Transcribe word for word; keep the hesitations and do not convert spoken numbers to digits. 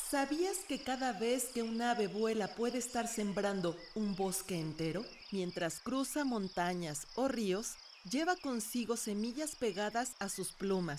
¿Sabías que cada vez que un ave vuela puede estar sembrando un bosque entero? Mientras cruza montañas o ríos, lleva consigo semillas pegadas a sus plumas.